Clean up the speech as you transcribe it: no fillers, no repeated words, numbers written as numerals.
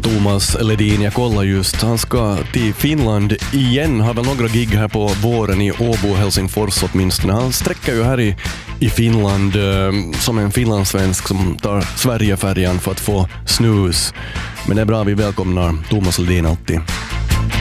Thomas Ledin. Jag kollar just, han ska till Finland igen. Har väl några gig här på våren i Åbo, Helsingfors åtminstone. Han sträcker ju här i Finland som en finlandssvensk som tar Sverigefärjan för att få snus. Men det är bra, vi välkomnar Thomas Ledin alltid.